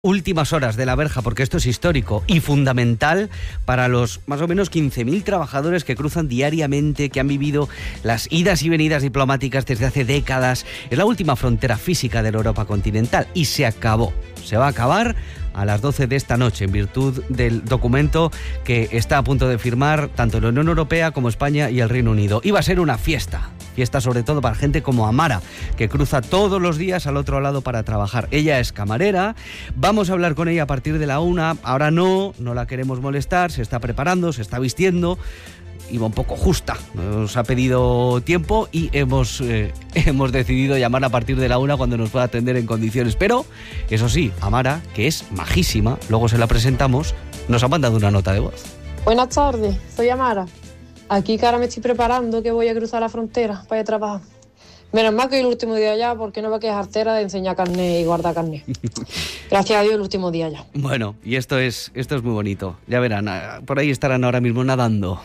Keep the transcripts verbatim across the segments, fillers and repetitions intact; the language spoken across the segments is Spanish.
Últimas horas de la verja, porque esto es histórico y fundamental para los más o menos quince mil trabajadores que cruzan diariamente, que han vivido las idas y venidas diplomáticas desde hace décadas. Es la última frontera física de la Europa continental y se acabó. Se va a acabar a las doce de esta noche, en virtud del documento que está a punto de firmar tanto la Unión Europea como España y el Reino Unido. Iba a ser una fiesta. Fiesta sobre todo para gente como Amara, que cruza todos los días al otro lado para trabajar. Ella es camarera, vamos a hablar con ella a partir de la una. Ahora no, no la queremos molestar, se está preparando, se está vistiendo. Iba un poco justa, nos ha pedido tiempo y hemos, eh, hemos decidido llamar a partir de la una cuando nos pueda atender en condiciones. Pero, eso sí, Amara, que es majísima, luego se la presentamos, nos ha mandado una nota de voz. Buenas tardes, soy Amara. Aquí que ahora me estoy preparando, que voy a cruzar la frontera para ir a trabajar. Menos mal que hoy el último día ya, porque no va a quedar artera de enseñar carne y guardar carne. Gracias a Dios, el último día ya. Bueno, y esto es, esto es muy bonito. Ya verán, por ahí estarán ahora mismo nadando.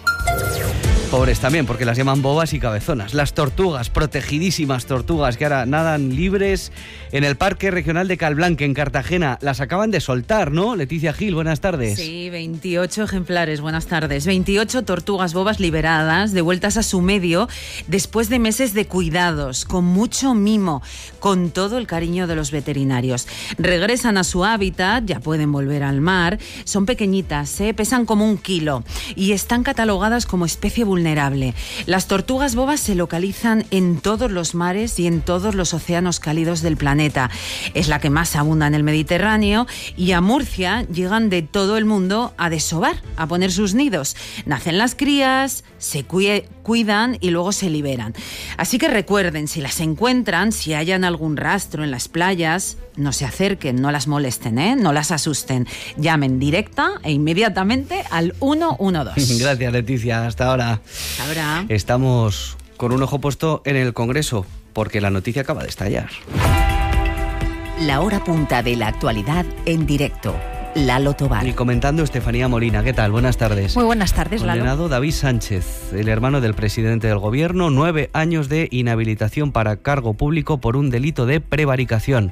Pobres también, porque las llaman bobas y cabezonas. Las tortugas, protegidísimas tortugas, que ahora nadan libres en el Parque Regional de Calblanque, en Cartagena. Las acaban de soltar, ¿no? Leticia Gil, buenas tardes. Sí, veintiocho ejemplares, buenas tardes. veintiocho tortugas bobas liberadas, devueltas a su medio, después de meses de cuidados, con mucho mimo, con todo el cariño de los veterinarios. Regresan a su hábitat, ya pueden volver al mar. Son pequeñitas, ¿eh? Pesan como un kilo y están catalogadas como especie vulnerable. vulnerable. Las tortugas bobas se localizan en todos los mares y en todos los océanos cálidos del planeta. Es la que más abunda en el Mediterráneo y a Murcia llegan de todo el mundo a desovar, a poner sus nidos. Nacen las crías, se cuie- cuidan y luego se liberan. Así que recuerden, si las encuentran, si hayan algún rastro en las playas, no se acerquen, no las molesten, ¿eh? No las asusten. Llamen directa e inmediatamente al uno uno dos. Gracias, Leticia. Hasta ahora. Ahora. Estamos con un ojo puesto en el Congreso, porque la noticia acaba de estallar. La hora punta de la actualidad en directo. Lalo Tobar. Y comentando Estefanía Molina. ¿Qué tal? Buenas tardes. Muy buenas tardes, Lalo. Condenado David Sánchez, el hermano del presidente del gobierno, nueve años de inhabilitación para cargo público por un delito de prevaricación.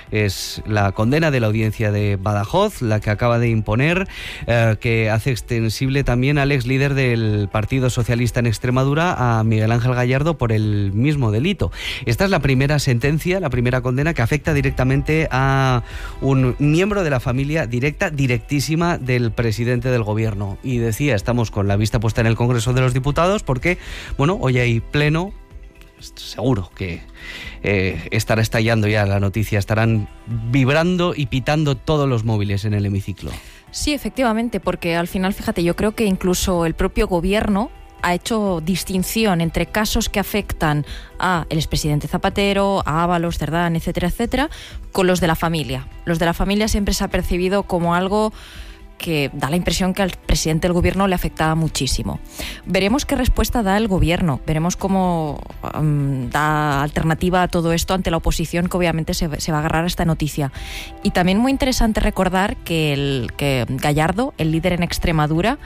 Es la condena de la audiencia de Badajoz, la que acaba de imponer, eh, que hace extensible también al ex líder del Partido Socialista en Extremadura, a Miguel Ángel Gallardo, por el mismo delito. Esta es la primera sentencia, la primera condena que afecta directamente a un miembro de la familia directa directísima del presidente del gobierno. Y decía, estamos con la vista puesta en el Congreso de los Diputados porque, bueno, hoy hay pleno, seguro que eh, estará estallando ya la noticia, estarán vibrando y pitando todos los móviles en el hemiciclo. Sí, efectivamente, porque al final, fíjate, yo creo que incluso el propio gobierno ha hecho distinción entre casos que afectan a el expresidente Zapatero, a Ábalos, Cerdán, etcétera, etcétera, con los de la familia. Los de la familia siempre se ha percibido como algo que da la impresión que al presidente del gobierno le afectaba muchísimo. Veremos qué respuesta da el gobierno, veremos cómo um, da alternativa a todo esto ante la oposición, que obviamente se, se va a agarrar a esta noticia. Y también muy interesante recordar que, el, que Gallardo, el líder en Extremadura,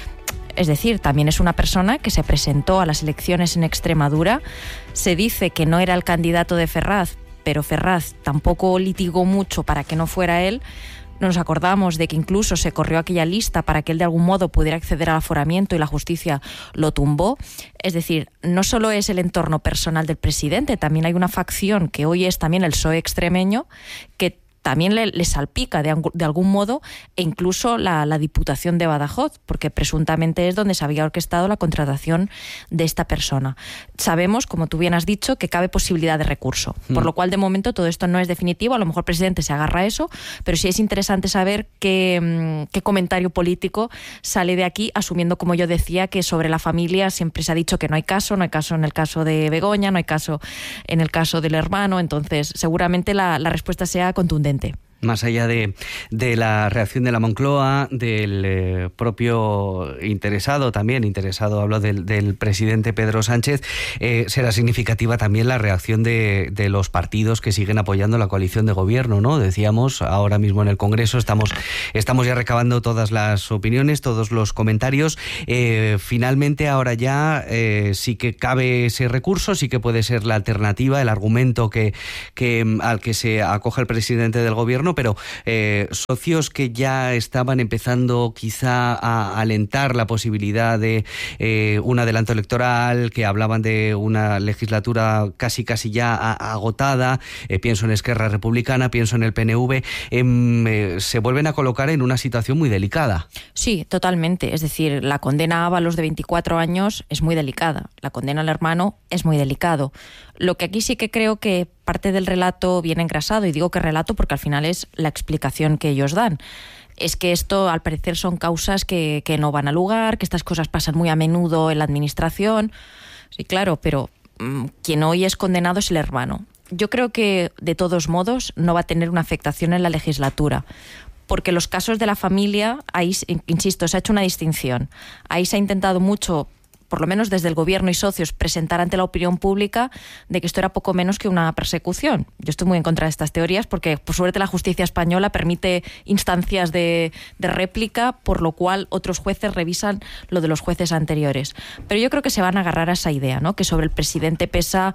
es decir, también es una persona que se presentó a las elecciones en Extremadura. Se dice que no era el candidato de Ferraz, pero Ferraz tampoco litigó mucho para que no fuera él. Nos acordamos de que incluso se corrió aquella lista para que él de algún modo pudiera acceder al aforamiento y la justicia lo tumbó. Es decir, no solo es el entorno personal del presidente, también hay una facción que hoy es también el P S O E extremeño que también le, le salpica de, de algún modo, e incluso la, la Diputación de Badajoz, porque presuntamente es donde se había orquestado la contratación de esta persona. Sabemos, como tú bien has dicho, que cabe posibilidad de recurso, mm. por lo cual de momento todo esto no es definitivo, a lo mejor el presidente se agarra a eso, pero sí es interesante saber qué, qué comentario político sale de aquí, asumiendo, como yo decía, que sobre la familia siempre se ha dicho que no hay caso, no hay caso en el caso de Begoña, no hay caso en el caso del hermano, entonces seguramente la, la respuesta sea contundente. Más allá de, de la reacción de la Moncloa, del eh, propio interesado también, interesado hablo del, del presidente Pedro Sánchez, eh, será significativa también la reacción de, de los partidos que siguen apoyando la coalición de gobierno, ¿no? Decíamos, ahora mismo en el Congreso estamos, estamos ya recabando todas las opiniones, todos los comentarios. Eh, finalmente ahora ya eh, sí que cabe ese recurso, sí que puede ser la alternativa, el argumento que, que al que se acoge el presidente del gobierno, gobierno, pero eh, socios que ya estaban empezando quizá a alentar la posibilidad de eh, un adelanto electoral, que hablaban de una legislatura casi casi ya agotada, eh, pienso en Esquerra Republicana, pienso en el P N V, eh, eh, se vuelven a colocar en una situación muy delicada. Sí, totalmente. Es decir, la condena a Ábalos de veinticuatro años es muy delicada. La condena al hermano es muy delicado. Lo que aquí sí que creo que parte del relato viene engrasado, y digo que relato porque al final es la explicación que ellos dan, es que esto al parecer son causas que, que no van a lugar, que estas cosas pasan muy a menudo en la administración. Sí, claro, pero mmm, quien hoy es condenado es el hermano. Yo creo que de todos modos no va a tener una afectación en la legislatura, porque los casos de la familia, ahí, insisto, se ha hecho una distinción. Ahí se ha intentado mucho, por lo menos desde el gobierno y socios, presentar ante la opinión pública de que esto era poco menos que una persecución. Yo estoy muy en contra de estas teorías porque, por suerte, la justicia española permite instancias de, de réplica, por lo cual otros jueces revisan lo de los jueces anteriores. Pero yo creo que se van a agarrar a esa idea, ¿no? Que sobre el presidente pesa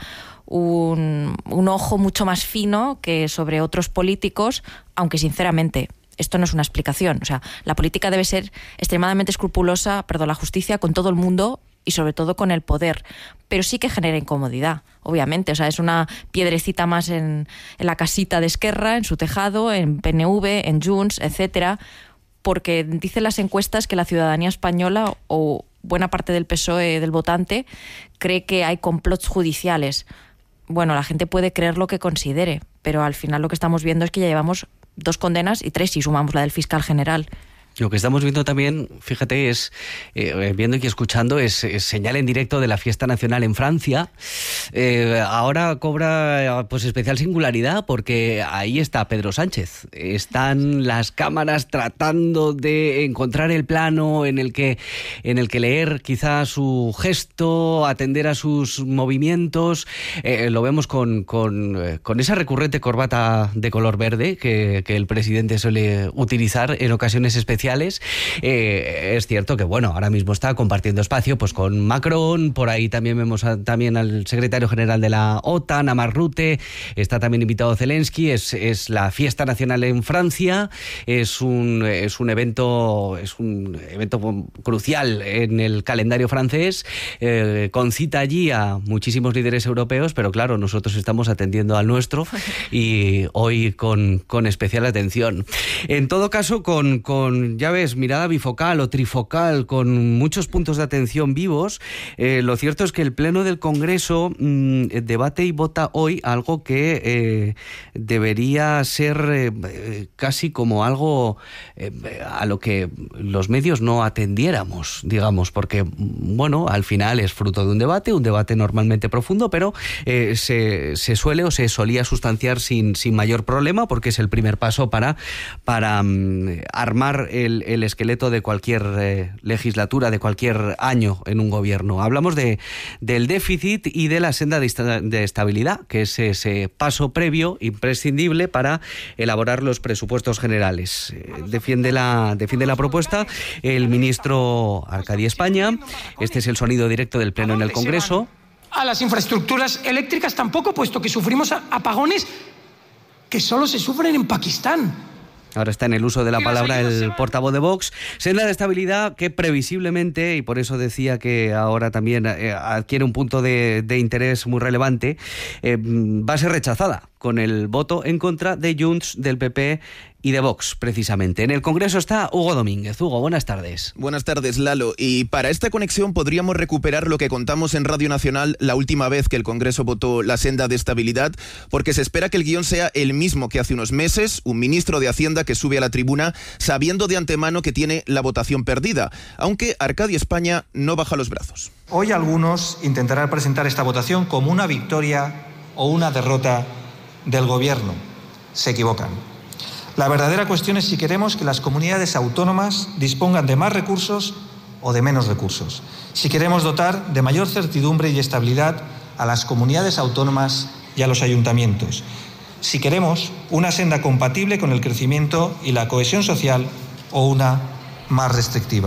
un, un ojo mucho más fino que sobre otros políticos, aunque sinceramente esto no es una explicación. O sea, la política debe ser extremadamente escrupulosa, perdón, la justicia con todo el mundo y sobre todo con el poder, pero sí que genera incomodidad, obviamente. O sea, es una piedrecita más en, en la casita de Esquerra, en su tejado, en P N V, en Junts, etcétera, porque dicen las encuestas que la ciudadanía española o buena parte del P S O E del votante cree que hay complots judiciales. Bueno, la gente puede creer lo que considere, pero al final lo que estamos viendo es que ya llevamos dos condenas y tres si sumamos la del fiscal general. Lo que estamos viendo también, fíjate, es eh, viendo y escuchando, es, es señal en directo de la fiesta nacional en Francia. Eh, ahora cobra pues especial singularidad porque ahí está Pedro Sánchez. Están las cámaras tratando de encontrar el plano en el que, en el que leer quizá su gesto, atender a sus movimientos. Eh, lo vemos con, con, con esa recurrente corbata de color verde que, que el presidente suele utilizar en ocasiones especiales. Eh, es cierto que bueno, ahora mismo está compartiendo espacio pues con Macron, por ahí también vemos a, también al secretario general de la OTAN, a Mark Rutte, está también invitado Zelensky, es, es la fiesta nacional en Francia, es un, es un evento es un evento crucial en el calendario francés, eh, con cita allí a muchísimos líderes europeos, pero claro, nosotros estamos atendiendo al nuestro y hoy con, con especial atención. En todo caso, con, con ya ves, mirada bifocal o trifocal, con muchos puntos de atención vivos. Eh, lo cierto es que el Pleno del Congreso mmm, debate y vota hoy algo que eh, debería ser eh, casi como algo eh, a lo que los medios no atendiéramos, digamos, porque, bueno, al final es fruto de un debate, un debate normalmente profundo, pero eh, se, se suele o se solía sustanciar sin, sin mayor problema, porque es el primer paso para, para um, armar El, el esqueleto de cualquier eh, legislatura, de cualquier año en un gobierno. Hablamos de, del déficit y de la senda de, esta, de estabilidad, que es ese paso previo, imprescindible, para elaborar los presupuestos generales. Eh, defiende, la, defiende la propuesta el ministro Arcadi España. Este es el sonido directo del Pleno en el Congreso. A las infraestructuras eléctricas tampoco, puesto que sufrimos apagones que solo se sufren en Pakistán. Ahora está en el uso de la palabra el portavoz de Vox. Senda de estabilidad que previsiblemente, y por eso decía que ahora también eh, adquiere un punto de, de interés muy relevante, eh, va a ser rechazada con el voto en contra de Junts, del P P y de Vox, precisamente. En el Congreso está Hugo Domínguez. Hugo, buenas tardes. Buenas tardes, Lalo. Y para esta conexión podríamos recuperar lo que contamos en Radio Nacional la última vez que el Congreso votó la senda de estabilidad, porque se espera que el guión sea el mismo que hace unos meses, un ministro de Hacienda que sube a la tribuna sabiendo de antemano que tiene la votación perdida, aunque Arcadi España no baja los brazos. Hoy algunos intentarán presentar esta votación como una victoria o una derrota del Gobierno. Se equivocan. La verdadera cuestión es si queremos que las comunidades autónomas dispongan de más recursos o de menos recursos. Si queremos dotar de mayor certidumbre y estabilidad a las comunidades autónomas y a los ayuntamientos. Si queremos una senda compatible con el crecimiento y la cohesión social o una más restrictiva.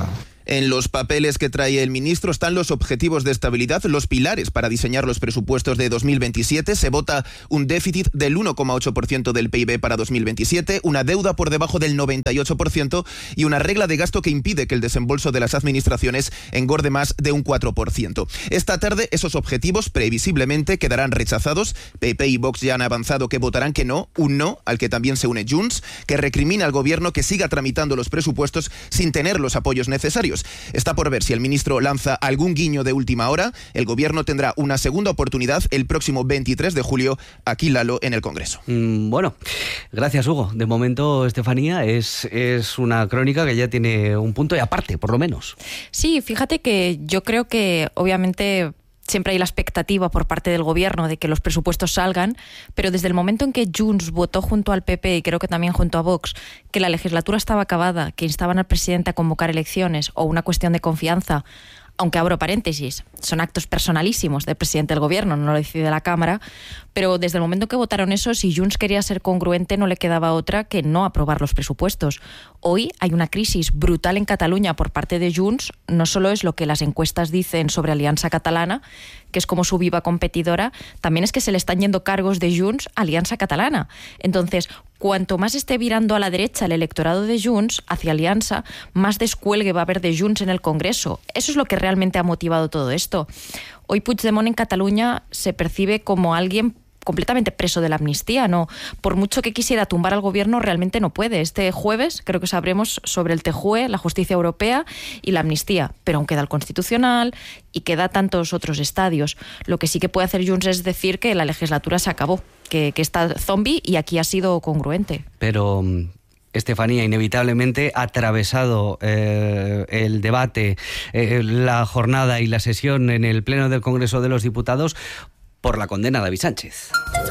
En los papeles que trae el ministro están los objetivos de estabilidad, los pilares para diseñar los presupuestos de dos mil veintisiete. Se vota un déficit del uno coma ocho por ciento del P I B para dos mil veintisiete, una deuda por debajo del noventa y ocho por ciento y una regla de gasto que impide que el desembolso de las administraciones engorde más de un cuatro por ciento. Esta tarde esos objetivos previsiblemente quedarán rechazados. P P y Vox ya han avanzado que votarán que no, un no al que también se une Junts, que recrimina al gobierno que siga tramitando los presupuestos sin tener los apoyos necesarios. Está por ver si el ministro lanza algún guiño de última hora. El gobierno tendrá una segunda oportunidad el próximo veintitrés de julio, aquí Lalo, en el Congreso. Mm, bueno, gracias Hugo. De momento, Estefanía, es, es una crónica que ya tiene un punto y aparte, por lo menos. Sí, fíjate que yo creo que obviamente siempre hay la expectativa por parte del gobierno de que los presupuestos salgan, pero desde el momento en que Junts votó junto al P P y creo que también junto a Vox que la legislatura estaba acabada, que instaban al presidente a convocar elecciones o una cuestión de confianza, aunque abro paréntesis, son actos personalísimos del presidente del gobierno, no lo decide la Cámara, pero desde el momento que votaron eso, si Junts quería ser congruente, no le quedaba otra que no aprobar los presupuestos. Hoy hay una crisis brutal en Cataluña por parte de Junts, no solo es lo que las encuestas dicen sobre Alianza Catalana, que es como su viva competidora, también es que se le están yendo cargos de Junts a Alianza Catalana. Entonces, cuanto más esté virando a la derecha el electorado de Junts hacia Alianza, más descuelgue va a haber de Junts en el Congreso. Eso es lo que realmente ha motivado todo esto. Hoy Puigdemont en Cataluña se percibe como alguien completamente preso de la amnistía, no, por mucho que quisiera tumbar al gobierno, realmente no puede. Este jueves creo que sabremos sobre el T J U E, la justicia europea y la amnistía, pero aún queda el Constitucional y queda tantos otros estadios. Lo que sí que puede hacer Junts es decir que la legislatura se acabó, que, que está zombie y aquí ha sido congruente. Pero Estefanía, inevitablemente ha atravesado eh, el debate, eh, la jornada y la sesión en el Pleno del Congreso de los Diputados por la condena a David Sánchez.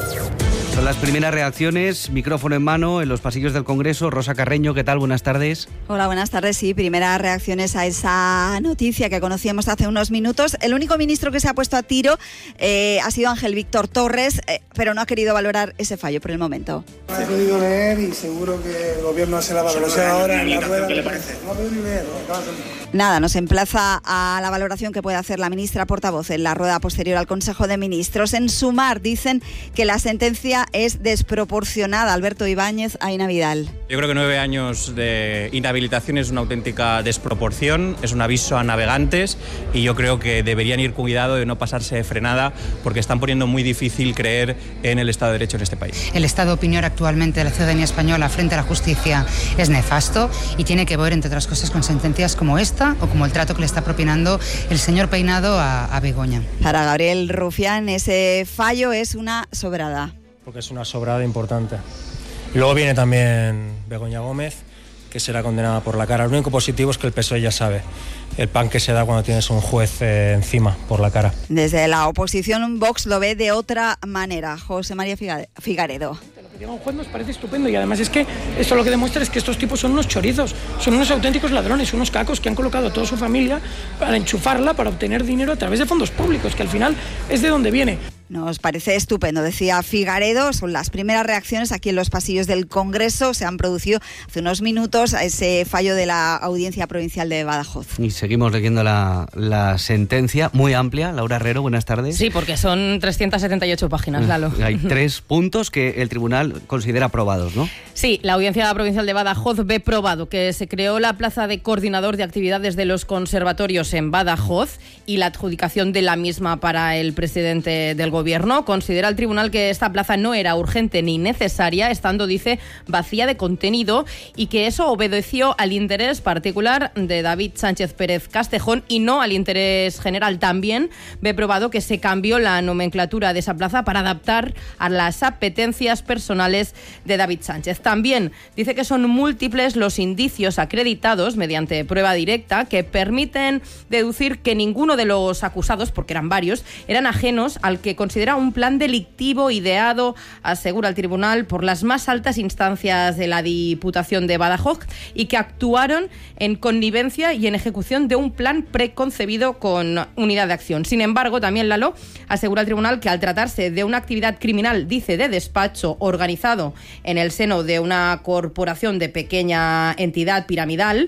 Son las primeras reacciones, micrófono en mano, en los pasillos del Congreso. Rosa Carreño, ¿qué tal? Buenas tardes. Hola, buenas tardes. Sí, primeras reacciones a esa noticia que conocíamos hace unos minutos. El único ministro que se ha puesto a tiro eh, ha sido Ángel Víctor Torres, eh, pero no ha querido valorar ese fallo por el momento. No he podido leer y seguro que el gobierno hace la valoración ahora en la rueda. ¿Qué le parece? No he podido ni leer. Nada, nos emplaza a la valoración que puede hacer la ministra portavoz en la rueda posterior al Consejo de Ministros. En Sumar dicen que la sentencia es desproporcionada. Alberto Ibáñez, Aina Vidal. Yo creo que nueve años de inhabilitación es una auténtica desproporción, es un aviso a navegantes y yo creo que deberían ir con cuidado de no pasarse de frenada porque están poniendo muy difícil creer en el Estado de Derecho en este país. El estado de opinión actualmente de la ciudadanía española frente a la justicia es nefasto y tiene que ver, entre otras cosas, con sentencias como esta o como el trato que le está propinando el señor Peinado a, a Begoña. Para Gabriel Rufián, ese fallo es una sobrada. Porque es una sobrada importante. Y luego viene también Begoña Gómez, que será condenada por la cara. Lo único positivo es que el P S O E ya sabe el pan que se da cuando tienes un juez eh, encima por la cara. Desde la oposición, Vox lo ve de otra manera. José María Figaredo. Que diga un juez nos parece estupendo y además es que esto lo que demuestra es que estos tipos son unos chorizos, son unos auténticos ladrones, unos cacos que han colocado a toda su familia para enchufarla, para obtener dinero a través de fondos públicos, que al final es de donde viene. Nos parece estupendo, decía Figaredo. Son las primeras reacciones aquí en los pasillos del Congreso. Se han producido hace unos minutos a ese fallo de la Audiencia Provincial de Badajoz. Y seguimos leyendo la, la sentencia, muy amplia. Laura Herrero, buenas tardes. Sí, porque son trescientas setenta y ocho páginas, Lalo. Hay tres puntos que el tribunal considera aprobados, ¿no? Sí, la Audiencia Provincial de Badajoz ve probado que se creó la plaza de coordinador de actividades de los conservatorios en Badajoz y la adjudicación de la misma para el presidente del gobierno. Considera el tribunal que esta plaza no era urgente ni necesaria, estando, dice, vacía de contenido y que eso obedeció al interés particular de David Sánchez Pérez Castejón y no al interés general. También ve probado que se cambió la nomenclatura de esa plaza para adaptar a las apetencias personales de David Sánchez. También dice que son múltiples los indicios acreditados mediante prueba directa que permiten deducir que ninguno de los acusados, porque eran varios, eran ajenos al que considera un plan delictivo ideado, asegura el tribunal, por las más altas instancias de la Diputación de Badajoz y que actuaron en connivencia y en ejecución de un plan preconcebido con unidad de acción. Sin embargo, también Lalo asegura el tribunal que al tratarse de una actividad criminal, dice, de despacho organizado en el seno de una corporación de pequeña entidad piramidal,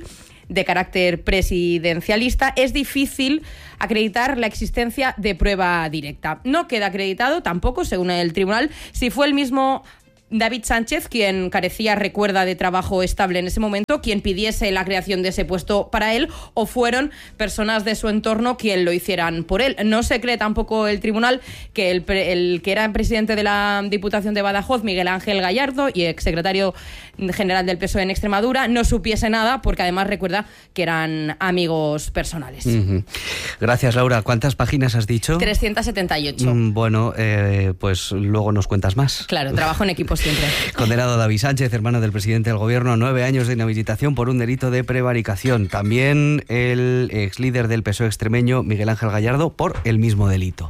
de carácter presidencialista, es difícil acreditar la existencia de prueba directa. No queda acreditado tampoco, según el tribunal, si fue el mismo David Sánchez, quien carecía, recuerda, de trabajo estable en ese momento, quien pidiese la creación de ese puesto para él, o fueron personas de su entorno quien lo hicieran por él. No se cree tampoco el tribunal que el, el que era presidente de la Diputación de Badajoz, Miguel Ángel Gallardo, y exsecretario general del P S O E en Extremadura, no supiese nada, porque además recuerda que eran amigos personales. Uh-huh. Gracias, Laura. ¿Cuántas páginas has dicho? trescientas setenta y ocho. Mm, bueno, eh, pues luego nos cuentas más. Claro, trabajo en equipo siempre. Condenado David Sánchez, hermano del presidente del gobierno, a nueve años de inhabilitación por un delito de prevaricación. También el ex líder del P S O E extremeño, Miguel Ángel Gallardo, por el mismo delito.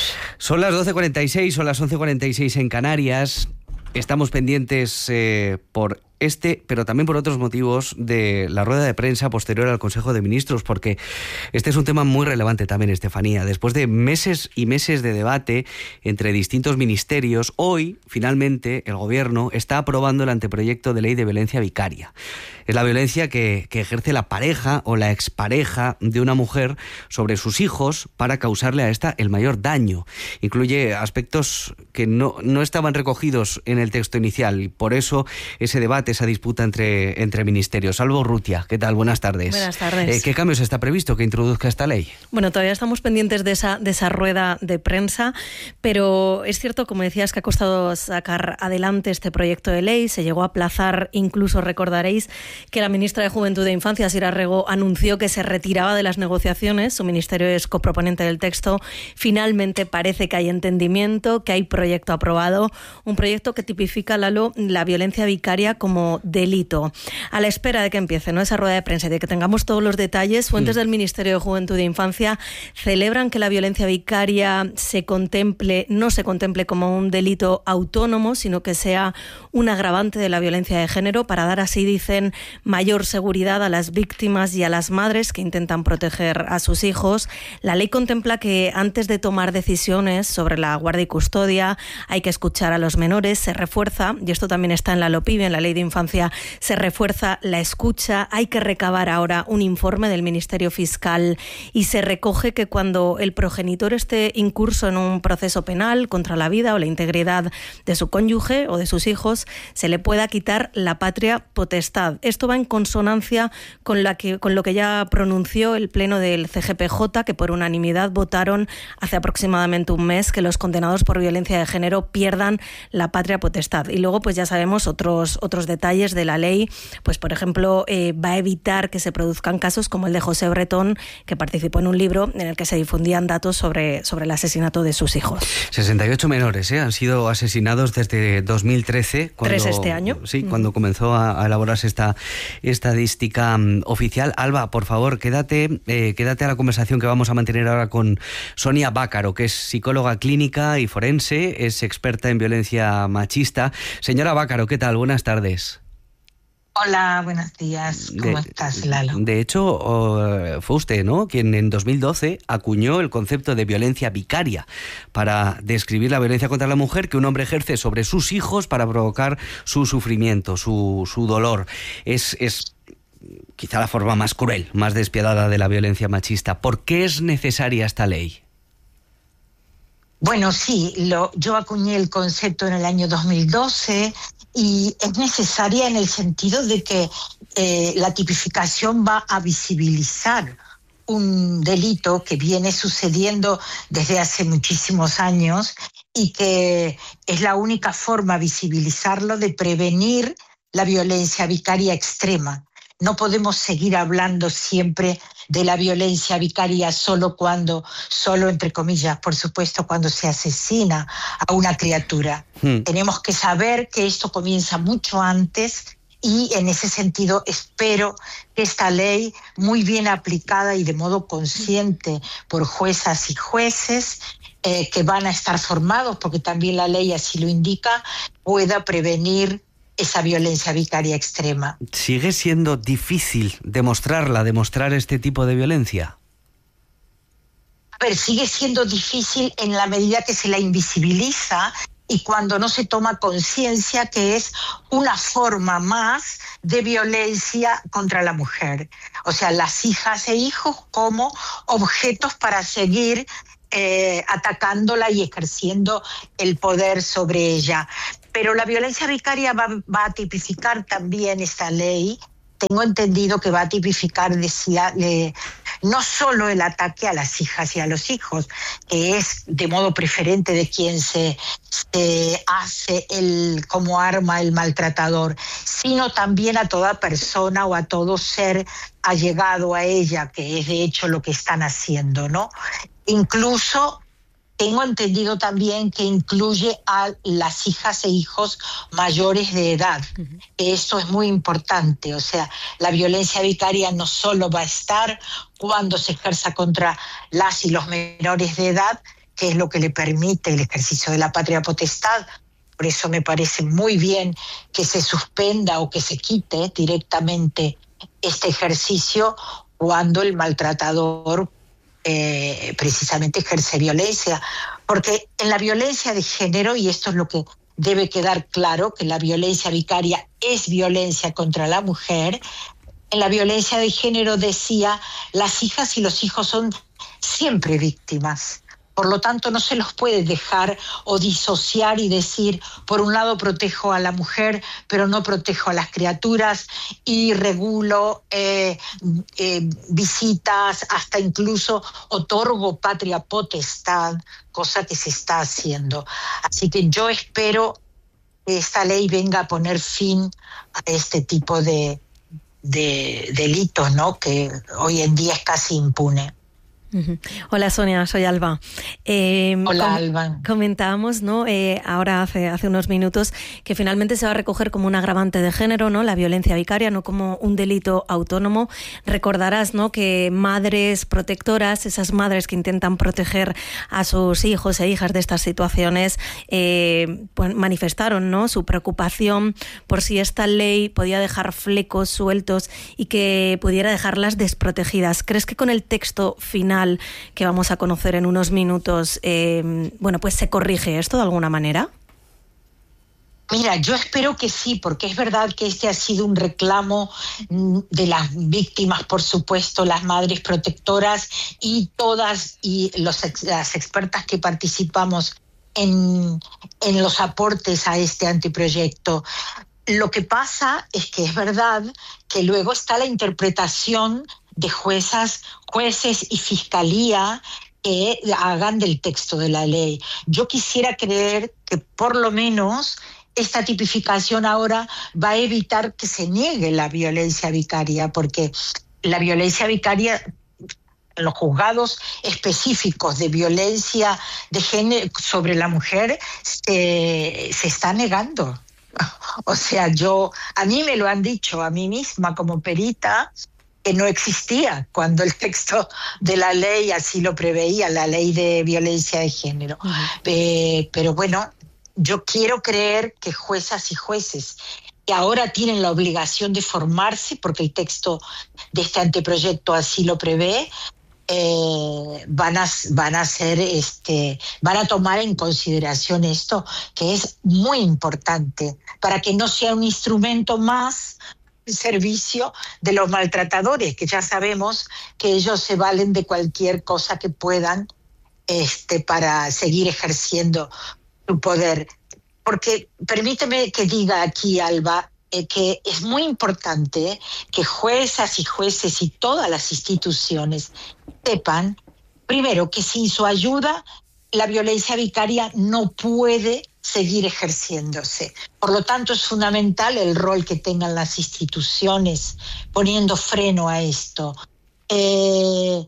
Son las doce cuarenta y seis, son las once cuarenta y seis en Canarias. Estamos pendientes eh, por este, pero también por otros motivos, de la rueda de prensa posterior al Consejo de Ministros, porque este es un tema muy relevante también, Estefanía. Después de meses y meses de debate entre distintos ministerios, hoy, finalmente, el Gobierno está aprobando el anteproyecto de ley de violencia vicaria. Es la violencia que, que ejerce la pareja o la expareja de una mujer sobre sus hijos para causarle a esta el mayor daño. Incluye aspectos que no, no estaban recogidos en el texto inicial, y por eso ese debate, esa disputa entre, entre ministerios. Alba Urrutia, ¿qué tal? Buenas tardes. Buenas tardes. Eh, ¿Qué cambios está previsto que introduzca esta ley? Bueno, todavía estamos pendientes de esa, de esa rueda de prensa, pero es cierto, como decías, que ha costado sacar adelante este proyecto de ley. Se llegó a aplazar, incluso recordaréis que la ministra de Juventud e Infancia, Sira Rego, anunció que se retiraba de las negociaciones. Su ministerio es coproponente del texto. Finalmente parece que hay entendimiento, que hay proyecto aprobado, un proyecto que tipifica, Lalo, la violencia vicaria como delito. A la espera de que empiece, ¿no?, esa rueda de prensa y de que tengamos todos los detalles, fuentes mm. del Ministerio de Juventud e Infancia celebran que la violencia vicaria se contemple, no se contemple como un delito autónomo, sino que sea un agravante de la violencia de género, para dar, así dicen, mayor seguridad a las víctimas y a las madres que intentan proteger a sus hijos. La ley contempla que antes de tomar decisiones sobre la guardia y custodia hay que escuchar a los menores. Se refuerza, y esto también está en la LOPIB, en la Ley de Infancia, se refuerza la escucha. Hay que recabar ahora un informe del Ministerio Fiscal, y se recoge que cuando el progenitor esté incurso en un proceso penal contra la vida o la integridad de su cónyuge o de sus hijos, se le pueda quitar la patria potestad. Esto va en consonancia con, la que, con lo que ya pronunció el Pleno del C G P J, que por unanimidad votaron hace aproximadamente un mes que los condenados por violencia de género pierdan la patria potestad. Y luego, pues ya sabemos otros, otros detalles de la ley. Pues, por ejemplo, eh, va a evitar que se produzcan casos como el de José Bretón, que participó en un libro en el que se difundían datos sobre, sobre el asesinato de sus hijos. sesenta y ocho menores ¿eh? han sido asesinados desde dos mil trece. Cuando, Tres este año. Sí, mm. cuando comenzó a, a elaborarse esta estadística um, oficial. Alba, por favor, quédate, eh, quédate a la conversación que vamos a mantener ahora con Sonia Bácaro, que es psicóloga clínica y forense, es experta en violencia machista. Señora Bácaro, ¿qué tal? Buenas tardes. Hola, buenos días. ¿Cómo de, estás, Lalo? De hecho, uh, fue usted, ¿no?, quien en dos mil doce acuñó el concepto de violencia vicaria para describir la violencia contra la mujer que un hombre ejerce sobre sus hijos para provocar su sufrimiento, su, su dolor. Es, es quizá la forma más cruel, más despiadada de la violencia machista. ¿Por qué es necesaria esta ley? Bueno, sí, lo, yo acuñé el concepto en el año dos mil doce y es necesaria en el sentido de que eh, la tipificación va a visibilizar un delito que viene sucediendo desde hace muchísimos años y que es la única forma, visibilizarlo, de prevenir la violencia vicaria extrema. No podemos seguir hablando siempre de la violencia vicaria solo cuando, solo entre comillas, por supuesto, cuando se asesina a una criatura. Hmm. Tenemos que saber que esto comienza mucho antes y en ese sentido espero que esta ley, muy bien aplicada y de modo consciente por juezas y jueces, eh, que van a estar formados, porque también la ley así lo indica, pueda prevenir esa violencia vicaria extrema. ¿Sigue siendo difícil demostrarla, demostrar este tipo de violencia? A ver, sigue siendo difícil en la medida que se la invisibiliza y cuando no se toma conciencia que es una forma más de violencia contra la mujer. O sea, las hijas e hijos como objetos para seguir eh, atacándola y ejerciendo el poder sobre ella. Pero la violencia vicaria va, va a tipificar también esta ley. Tengo entendido que va a tipificar, decía, eh, no solo el ataque a las hijas y a los hijos, que es de modo preferente de quien se, se hace el, como arma el maltratador, sino también a toda persona o a todo ser allegado a ella, que es de hecho lo que están haciendo, ¿no? Incluso tengo entendido también que incluye a las hijas e hijos mayores de edad. Uh-huh. Eso es muy importante. O sea, la violencia vicaria no solo va a estar cuando se ejerza contra las y los menores de edad, que es lo que le permite el ejercicio de la patria potestad. Por eso me parece muy bien que se suspenda o que se quite directamente este ejercicio cuando el maltratador Eh, precisamente ejerce violencia, porque en la violencia de género, y esto es lo que debe quedar claro, que la violencia vicaria es violencia contra la mujer, en la violencia de género decía, las hijas y los hijos son siempre víctimas. Por lo tanto, no se los puede dejar o disociar y decir, por un lado protejo a la mujer, pero no protejo a las criaturas y regulo eh, eh, visitas, hasta incluso otorgo patria potestad, cosa que se está haciendo. Así que yo espero que esta ley venga a poner fin a este tipo de, de delitos, ¿no? Que hoy en día es casi impune. Uh-huh. Hola Sonia, soy Alba. Eh, Hola com- Alba. Comentábamos, ¿no? Eh, ahora hace, hace unos minutos que finalmente se va a recoger como un agravante de género, ¿no? La violencia vicaria, no como un delito autónomo. Recordarás, ¿no? Que madres protectoras, esas madres que intentan proteger a sus hijos e hijas de estas situaciones, eh, pues manifestaron, ¿no? Su preocupación por si esta ley podía dejar flecos sueltos y que pudiera dejarlas desprotegidas. ¿Crees que con el texto final que vamos a conocer en unos minutos, eh, bueno, pues se corrige esto de alguna manera? Mira, yo espero que sí, porque es verdad que este ha sido un reclamo de las víctimas, por supuesto, las madres protectoras y todas y los, las expertas que participamos en, en los aportes a este anteproyecto. Lo que pasa es que es verdad que luego está la interpretación de juezas, jueces y fiscalía que hagan del texto de la ley. Yo quisiera creer que por lo menos esta tipificación ahora va a evitar que se niegue la violencia vicaria, porque la violencia vicaria en los juzgados específicos de violencia de género sobre la mujer se, se está negando. O sea, yo, a mí me lo han dicho, a mí misma como perita, que no existía cuando el texto de la ley así lo preveía, la ley de violencia de género. Uh-huh. Eh, pero bueno, yo quiero creer que juezas y jueces que ahora tienen la obligación de formarse, porque el texto de este anteproyecto así lo prevé, eh, van a van a ser este van a tomar en consideración esto, que es muy importante para que no sea un instrumento más servicio de los maltratadores, que ya sabemos que ellos se valen de cualquier cosa que puedan este, para seguir ejerciendo su poder. Porque permíteme que diga aquí, Alba, eh, que es muy importante eh, que juezas y jueces y todas las instituciones sepan, primero, que sin su ayuda la violencia vicaria no puede seguir ejerciéndose. Por lo tanto, es fundamental el rol que tengan las instituciones poniendo freno a esto. Eh,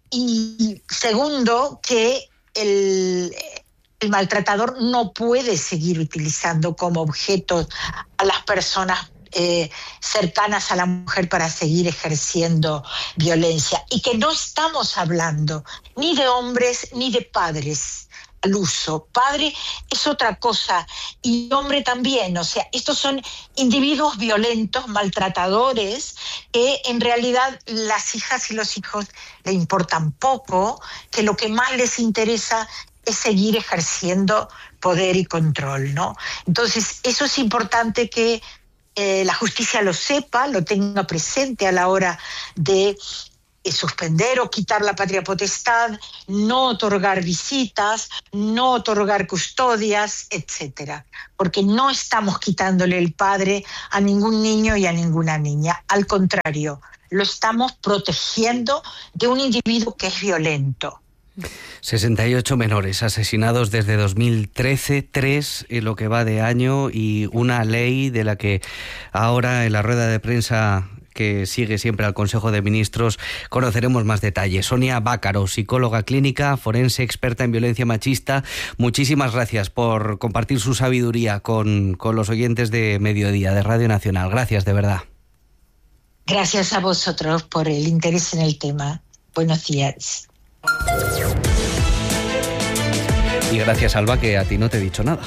y segundo, que el, el maltratador no puede seguir utilizando como objeto a las personas eh, cercanas a la mujer para seguir ejerciendo violencia. Y que no estamos hablando ni de hombres ni de padres al uso. Padre es otra cosa y hombre también. O sea, estos son individuos violentos, maltratadores, que en realidad las hijas y los hijos le importan poco, que lo que más les interesa es seguir ejerciendo poder y control, ¿no? Entonces, eso es importante que eh, la justicia lo sepa, lo tenga presente a la hora de eh, suspender o quitar la patria potestad, no otorgar visitas, no otorgar custodias, etcétera. Porque no estamos quitándole el padre a ningún niño y a ninguna niña. Al contrario, lo estamos protegiendo de un individuo que es violento. sesenta y ocho menores asesinados desde dos mil trece, tres en lo que va de año, y una ley de la que ahora en la rueda de prensa que sigue siempre al Consejo de Ministros conoceremos más detalles. Sonia Bácaro, psicóloga clínica, forense, experta en violencia machista, muchísimas gracias por compartir su sabiduría con, con los oyentes de Mediodía, de Radio Nacional. Gracias, de verdad. Gracias a vosotros por el interés en el tema. Buenos días. Y gracias, Alba, que a ti no te he dicho nada.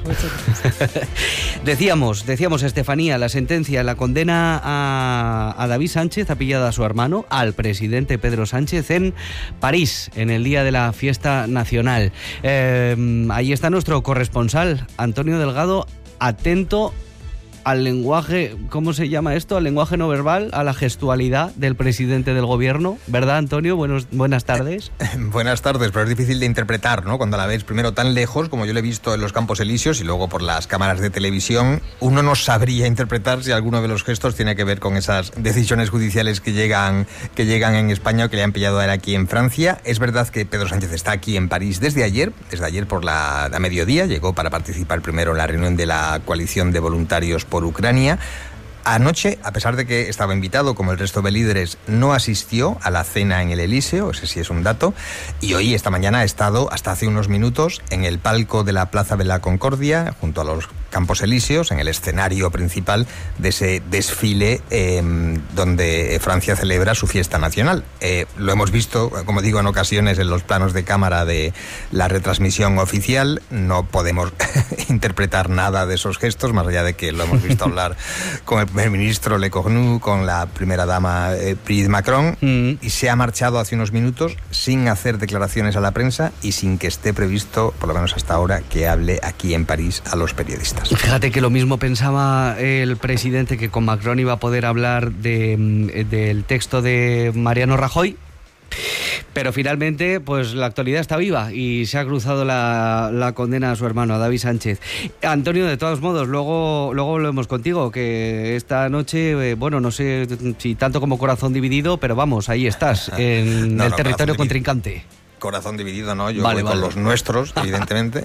decíamos, decíamos, Estefanía, la sentencia, la condena a, a David Sánchez ha pillado a su hermano, al presidente Pedro Sánchez, en París, en el día de la fiesta nacional. Eh, ahí está nuestro corresponsal, Antonio Delgado, atento al lenguaje, ¿cómo se llama esto? Al lenguaje no verbal, a la gestualidad del presidente del gobierno, ¿verdad, Antonio? Buenos, buenas tardes. Buenas tardes, pero es difícil de interpretar, ¿no? Cuando la ves primero tan lejos, como yo lo he visto en los Campos Elíseos, y luego por las cámaras de televisión, uno no sabría interpretar si alguno de los gestos tiene que ver con esas decisiones judiciales que llegan, que llegan en España o que le han pillado a él aquí en Francia. Es verdad que Pedro Sánchez está aquí en París desde ayer, desde ayer por la a mediodía, llegó para participar primero en la reunión de la coalición de voluntarios por Ucrania. Anoche, a pesar de que estaba invitado, como el resto de líderes, no asistió a la cena en el Elíseo, ese sí es un dato, y hoy, esta mañana, ha estado, hasta hace unos minutos, en el palco de la Plaza de la Concordia, junto a los Campos Elíseos, en el escenario principal de ese desfile eh, donde Francia celebra su fiesta nacional. Eh, lo hemos visto, como digo, en ocasiones en los planos de cámara de la retransmisión oficial. No podemos interpretar nada de esos gestos, más allá de que lo hemos visto hablar con el primer ministro Le Cornu, con la primera dama eh, Brigitte Macron, mm. y se ha marchado hace unos minutos sin hacer declaraciones a la prensa y sin que esté previsto, por lo menos hasta ahora, que hable aquí en París a los periodistas. Fíjate que lo mismo pensaba el presidente, que con Macron iba a poder hablar de, del texto de Mariano Rajoy, pero finalmente pues la actualidad está viva y se ha cruzado la, la condena a su hermano, a David Sánchez. Antonio, de todos modos, luego, luego volvemos contigo, que esta noche, eh, bueno, no sé si tanto como corazón dividido, pero vamos, ahí estás, en no, el no, territorio contrincante. Corazón dividido, ¿no? Yo vale, voy vale. con los nuestros, evidentemente.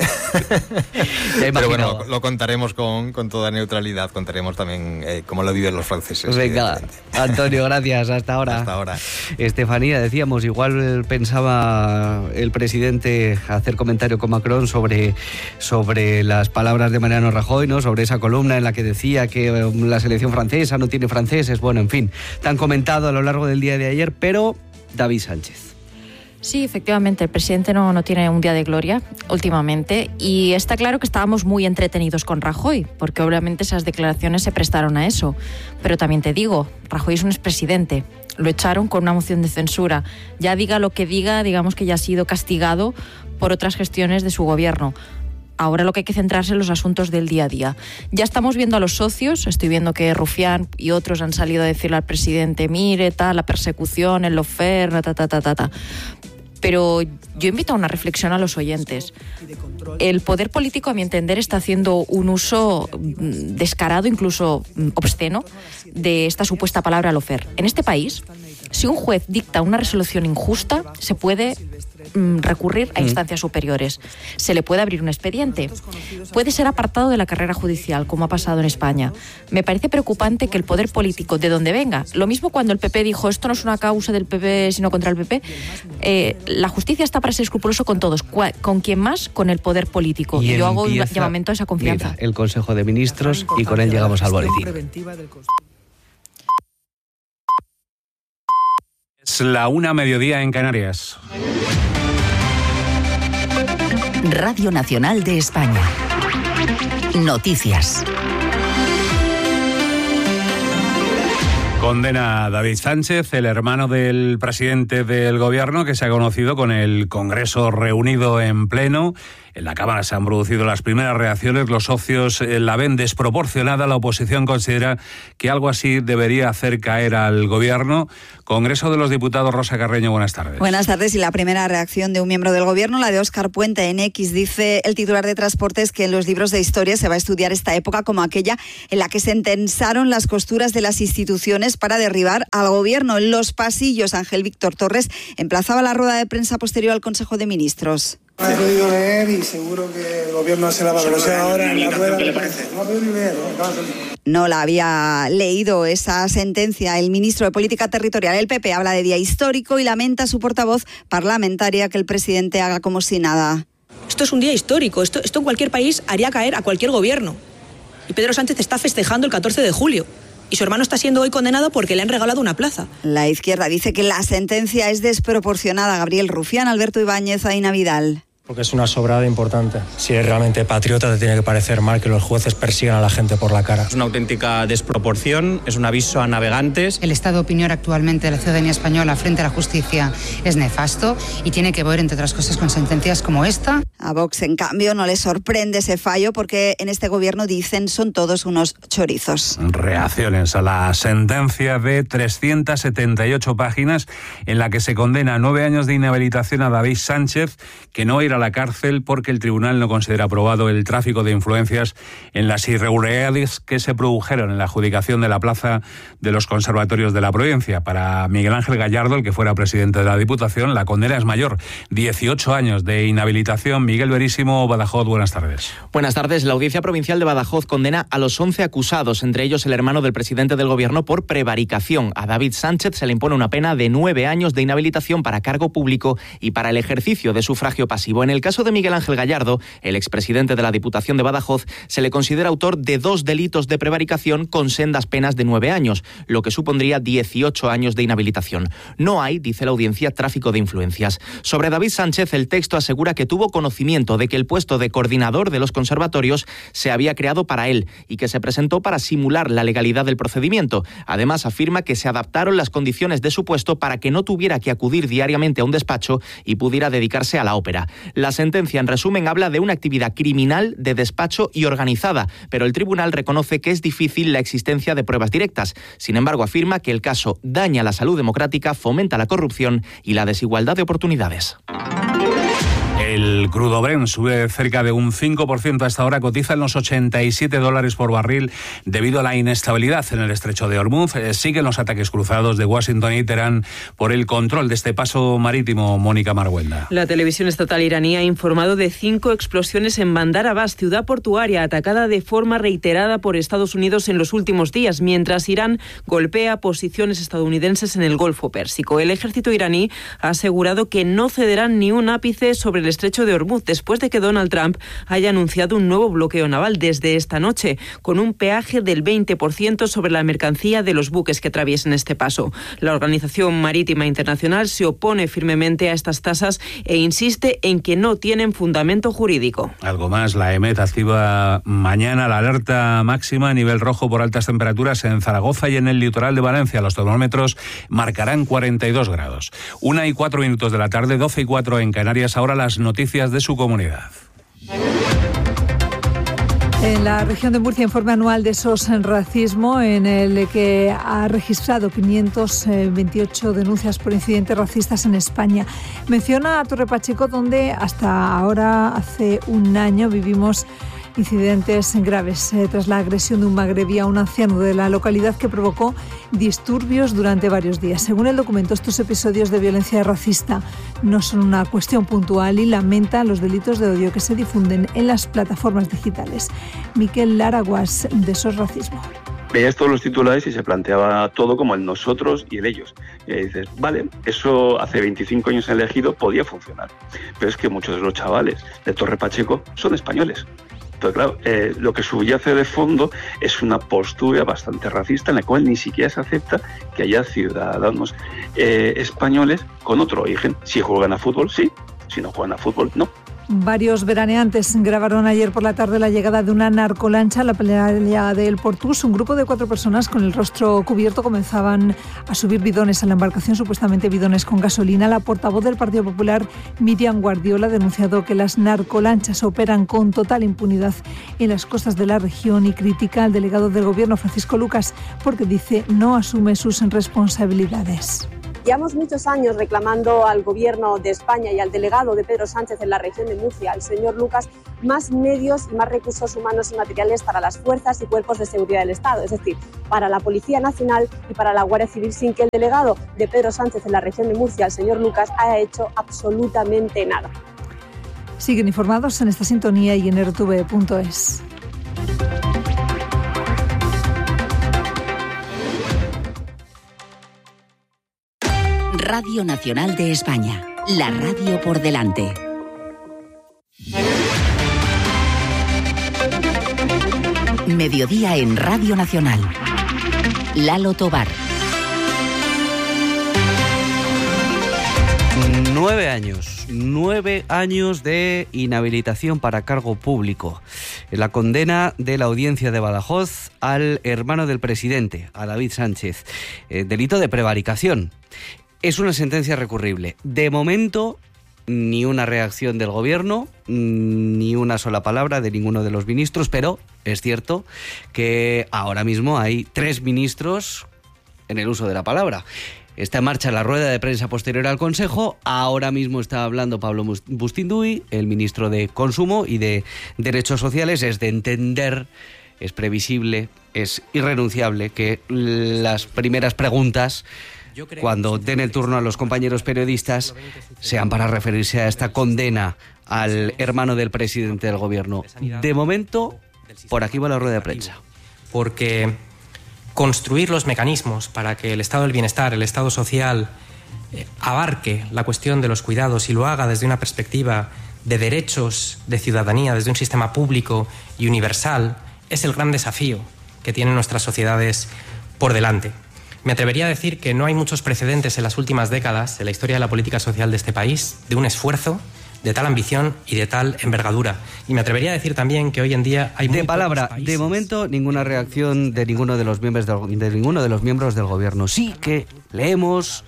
Pero bueno, lo contaremos con, con toda neutralidad, contaremos también eh, cómo lo viven los franceses. Venga, Antonio, gracias, hasta ahora. Hasta ahora. Estefanía, decíamos, igual pensaba el presidente hacer comentario con Macron sobre, sobre las palabras de Mariano Rajoy, ¿no? Sobre esa columna en la que decía que la selección francesa no tiene franceses, bueno, en fin, tan comentado a lo largo del día de ayer, pero David Sánchez. Sí, efectivamente, el presidente no, no tiene un día de gloria últimamente, y está claro que estábamos muy entretenidos con Rajoy, porque obviamente esas declaraciones se prestaron a eso. Pero también te digo, Rajoy es un expresidente, lo echaron con una moción de censura. Ya diga lo que diga, digamos que ya ha sido castigado por otras gestiones de su gobierno. Ahora lo que hay que centrarse en los asuntos del día a día. Ya estamos viendo a los socios, estoy viendo que Rufián y otros han salido a decirle al presidente, mire, tal, la persecución, el lawfare, ta, ta, ta, ta, ta. Pero yo invito a una reflexión a los oyentes. El poder político, a mi entender, está haciendo un uso descarado, incluso obsceno, de esta supuesta palabra lawfare. En este país, si un juez dicta una resolución injusta, se puede recurrir a instancias superiores. Se le puede abrir un expediente. Puede ser apartado de la carrera judicial, como ha pasado en España. Me parece preocupante que el poder político, de donde venga, lo mismo cuando el P P dijo esto no es una causa del P P sino contra el P P, eh, la justicia está para ser escrupuloso con todos. ¿Con quién más? Con el poder político. Y, y yo hago un llamamiento a esa confianza. Mira, el Consejo de Ministros, y con él llegamos al boletín. Es la una, mediodía en Canarias. Radio Nacional de España. Noticias. Condena a David Sánchez, el hermano del presidente del gobierno, que se ha conocido con el Congreso reunido en pleno. En la Cámara se han producido las primeras reacciones, los socios la ven desproporcionada, la oposición considera que algo así debería hacer caer al gobierno. Congreso de los Diputados, Rosa Carreño, buenas tardes. Buenas tardes, y la primera reacción de un miembro del gobierno, la de Óscar Puente en X, dice el titular de Transportes que en los libros de historia se va a estudiar esta época como aquella en la que se entensaron las costuras de las instituciones para derribar al gobierno. En los pasillos, Ángel Víctor Torres emplazaba la rueda de prensa posterior al Consejo de Ministros. No he podido leer y seguro que el gobierno hace la valoración ahora en la rueda. ¿Qué le parece? No he podido ni leer, ¿no? No la había leído esa sentencia. El ministro de Política Territorial, el P P, habla de día histórico y lamenta a su portavoz parlamentaria que el presidente haga como si nada. Esto es un día histórico. Esto, esto en cualquier país haría caer a cualquier gobierno. Y Pedro Sánchez está festejando el catorce de julio. Y su hermano está siendo hoy condenado porque le han regalado una plaza. La izquierda dice que la sentencia es desproporcionada. Gabriel Rufián, Alberto Ibáñez, Aina Vidal. Porque es una sobrada importante. Si eres realmente patriota, te tiene que parecer mal que los jueces persigan a la gente por la cara. Es una auténtica desproporción, es un aviso a navegantes. El estado de opinión actualmente de la ciudadanía española frente a la justicia es nefasto y tiene que ver, entre otras cosas, con sentencias como esta. A Vox, en cambio, no le sorprende ese fallo porque en este gobierno dicen son todos unos chorizos. Reacciones a la sentencia de trescientas setenta y ocho páginas en la que se condena a nueve años de inhabilitación a David Sánchez, que no irá a la cárcel porque el tribunal no considera aprobado el tráfico de influencias en las irregularidades que se produjeron en la adjudicación de la plaza de los conservatorios de la Providencia. Para Miguel Ángel Gallardo, el que fuera presidente de la Diputación, la condena es mayor, dieciocho años de inhabilitación. Miguel Verísimo, Badajoz, buenas tardes. Buenas tardes. La Audiencia Provincial de Badajoz condena a los once acusados, entre ellos el hermano del presidente del gobierno, por prevaricación. A David Sánchez se le impone una pena de nueve años de inhabilitación para cargo público y para el ejercicio de sufragio pasivo. En el caso de Miguel Ángel Gallardo, el expresidente de la Diputación de Badajoz, se le considera autor de dos delitos de prevaricación con sendas penas de nueve años, lo que supondría dieciocho años de inhabilitación. No hay, dice la audiencia, tráfico de influencias. Sobre David Sánchez, el texto asegura que tuvo conocimiento de que el puesto de coordinador de los conservatorios se había creado para él y que se presentó para simular la legalidad del procedimiento. Además, afirma que se adaptaron las condiciones de su puesto para que no tuviera que acudir diariamente a un despacho y pudiera dedicarse a la ópera. La sentencia, en resumen, habla de una actividad criminal de despacho y organizada, pero el tribunal reconoce que es difícil la existencia de pruebas directas. Sin embargo, afirma que el caso daña la salud democrática, fomenta la corrupción y la desigualdad de oportunidades. El crudo Brent sube cerca de un cinco por ciento a esta hora, cotiza en los ochenta y siete dólares por barril debido a la inestabilidad en el estrecho de Hormuz. Eh, siguen los ataques cruzados de Washington y Teherán por el control de este paso marítimo. Mónica Marguenda. La televisión estatal iraní ha informado de cinco explosiones en Bandar Abbas, ciudad portuaria atacada de forma reiterada por Estados Unidos en los últimos días, mientras Irán golpea posiciones estadounidenses en el Golfo Pérsico. El ejército iraní ha asegurado que no cederán ni un ápice sobre el estrecho de Hormuz después de que Donald Trump haya anunciado un nuevo bloqueo naval desde esta noche, con un peaje del veinte por ciento sobre la mercancía de los buques que atraviesen este paso. La Organización Marítima Internacional se opone firmemente a estas tasas e insiste en que no tienen fundamento jurídico. Algo más, la EMET activa mañana la alerta máxima a nivel rojo por altas temperaturas en Zaragoza y en el litoral de Valencia. Los termómetros marcarán cuarenta y dos grados. Una y cuatro minutos de la tarde, doce y cuatro en Canarias. Ahora las noticias de su comunidad. En la región de Murcia, informe anual de S O S en racismo, en el que ha registrado quinientas veintiocho denuncias por incidentes racistas en España. Menciona a Torre Pacheco, donde hasta ahora, hace un año, vivimos incidentes graves eh, tras la agresión de un magrebí a un anciano de la localidad que provocó disturbios durante varios días. Según el documento, estos episodios de violencia racista no son una cuestión puntual y lamenta los delitos de odio que se difunden en las plataformas digitales. Miquel Laraguas, de S O S Racismo. Veías todos los titulares y se planteaba todo como el nosotros y el ellos. Y ahí dices, vale, eso hace veinticinco años en el Ejido podía funcionar. Pero es que muchos de los chavales de Torre Pacheco son españoles. Entonces, claro, eh, lo que subyace de fondo es una postura bastante racista en la cual ni siquiera se acepta que haya ciudadanos eh, españoles con otro origen. Si juegan a fútbol, sí. Si no juegan a fútbol, no. Varios veraneantes grabaron ayer por la tarde la llegada de una narcolancha a la playa del Portús. Un grupo de cuatro personas con el rostro cubierto comenzaban a subir bidones a la embarcación, supuestamente bidones con gasolina. La portavoz del Partido Popular, Miriam Guardiola, ha denunciado que las narcolanchas operan con total impunidad en las costas de la región y critica al delegado del Gobierno, Francisco Lucas, porque dice no asume sus responsabilidades. Llevamos muchos años reclamando al Gobierno de España y al delegado de Pedro Sánchez en la región de Murcia, al señor Lucas, más medios y más recursos humanos y materiales para las fuerzas y cuerpos de seguridad del Estado, es decir, para la Policía Nacional y para la Guardia Civil, sin que el delegado de Pedro Sánchez en la región de Murcia, el señor Lucas, haya hecho absolutamente nada. Siguen informados en esta sintonía y en r t v punto es. Radio Nacional de España, la radio por delante. Mediodía en Radio Nacional. Lalo Tobar. Nueve años, nueve años de inhabilitación para cargo público. La condena de la audiencia de Badajoz al hermano del presidente, a David Sánchez. Eh, delito de prevaricación. Es una sentencia recurrible. De momento, ni una reacción del Gobierno, ni una sola palabra de ninguno de los ministros, pero es cierto que ahora mismo hay tres ministros en el uso de la palabra. Está en marcha la rueda de prensa posterior al Consejo. Ahora mismo está hablando Pablo Bustinduy, el ministro de Consumo y de Derechos Sociales. Es de entender, es previsible, es irrenunciable que las primeras preguntas, cuando den el turno a los compañeros periodistas, sean para referirse a esta condena al hermano del presidente del Gobierno. De momento, por aquí va la rueda de prensa. Porque construir los mecanismos para que el estado del bienestar, el estado social, eh, abarque la cuestión de los cuidados y lo haga desde una perspectiva de derechos de ciudadanía, desde un sistema público y universal, es el gran desafío que tienen nuestras sociedades por delante. Me atrevería a decir que no hay muchos precedentes en las últimas décadas en la historia de la política social de este país de un esfuerzo de tal ambición y de tal envergadura. Y me atrevería a decir también que hoy en día hay de palabra, de momento ninguna reacción de ninguno de los miembros del, de ninguno de los miembros del Gobierno. Sí que leemos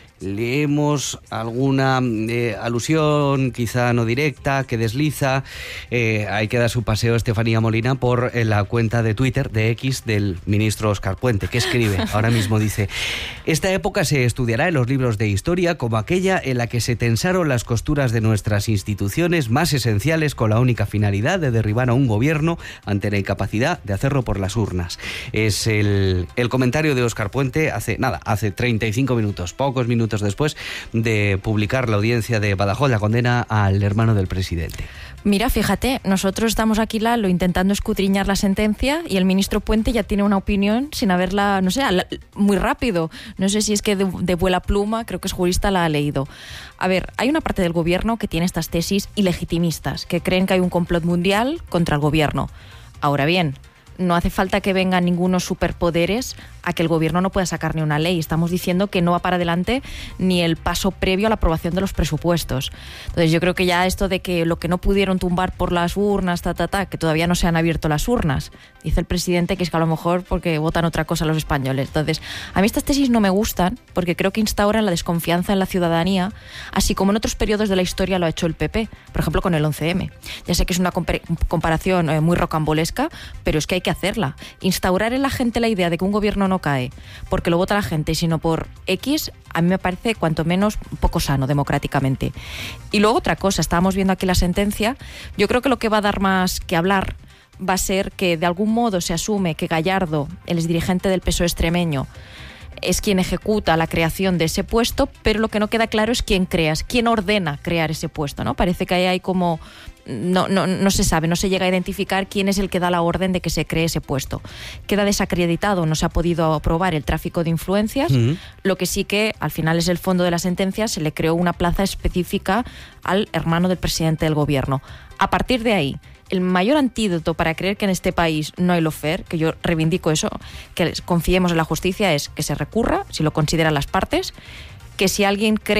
leemos alguna eh, alusión, quizá no directa, que desliza. Eh, hay que dar su paseo a Estefanía Molina por eh, la cuenta de Twitter de X del ministro Óscar Puente, que escribe, ahora mismo dice: esta época se estudiará en los libros de historia como aquella en la que se tensaron las costuras de nuestras instituciones más esenciales con la única finalidad de derribar a un gobierno ante la incapacidad de hacerlo por las urnas. Es el, el comentario de Óscar Puente hace, nada, hace treinta y cinco minutos, pocos minutos después de publicar la audiencia de Badajoz la condena al hermano del presidente. Mira, fíjate, nosotros estamos aquí, Lalo, intentando escudriñar la sentencia y el ministro Puente ya tiene una opinión sin haberla, no sé, muy rápido. No sé si es que de, de vuela pluma, creo que es jurista, la ha leído. A ver, hay una parte del gobierno que tiene estas tesis ilegitimistas, que creen que hay un complot mundial contra el gobierno. Ahora bien, no hace falta que vengan ningunos superpoderes a que el gobierno no pueda sacar ni una ley. Estamos diciendo que no va para adelante ni el paso previo a la aprobación de los presupuestos. Entonces yo creo que ya esto de que lo que no pudieron tumbar por las urnas, ta, ta, ta, que todavía no se han abierto las urnas, dice el presidente que es que a lo mejor porque votan otra cosa los españoles. Entonces, a mí estas tesis no me gustan porque creo que instauran la desconfianza en la ciudadanía, así como en otros periodos de la historia lo ha hecho el P P, por ejemplo con el once eme. Ya sé que es una comparación eh, muy rocambolesca, pero es que hay que hacerla. Instaurar en la gente la idea de que un gobierno no cae porque lo vota la gente, sino por X, a mí me parece cuanto menos un poco sano democráticamente. Y luego otra cosa, estábamos viendo aquí la sentencia, yo creo que lo que va a dar más que hablar va a ser que de algún modo se asume que Gallardo, el exdirigente del P S O E extremeño, es quien ejecuta la creación de ese puesto, pero lo que no queda claro es quién crea, quién ordena crear ese puesto, ¿no? Parece que ahí hay como No, no, no se sabe, no se llega a identificar quién es el que da la orden de que se cree ese puesto. Queda desacreditado, no se ha podido probar el tráfico de influencias. Uh-huh. Lo que sí que al final es el fondo de la sentencia, se le creó una plaza específica al hermano del presidente del gobierno. A partir de ahí, el mayor antídoto para creer que en este país no hay lawfare, que yo reivindico eso, que confiemos en la justicia, es que se recurra, si lo consideran las partes, que si alguien cree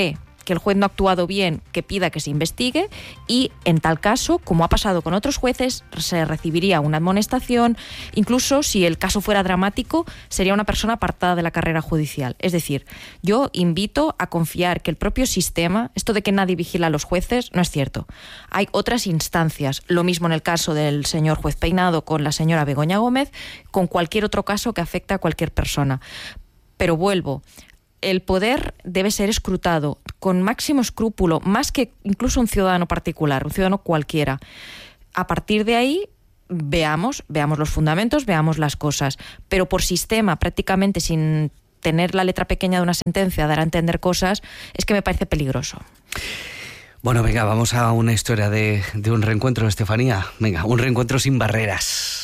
que el juez no ha actuado bien, que pida que se investigue y, en tal caso, como ha pasado con otros jueces, se recibiría una amonestación. Incluso si el caso fuera dramático, sería una persona apartada de la carrera judicial. Es decir, yo invito a confiar que el propio sistema, esto de que nadie vigila a los jueces, no es cierto. Hay otras instancias, lo mismo en el caso del señor juez Peinado con la señora Begoña Gómez, con cualquier otro caso que afecte a cualquier persona. Pero vuelvo, el poder debe ser escrutado con máximo escrúpulo, más que incluso un ciudadano particular, un ciudadano cualquiera. A partir de ahí, veamos, veamos los fundamentos, veamos las cosas. Pero por sistema, prácticamente sin tener la letra pequeña de una sentencia, dar a entender cosas, es que me parece peligroso. Bueno, venga, vamos a una historia de, de un reencuentro, Estefanía. Venga, un reencuentro sin barreras.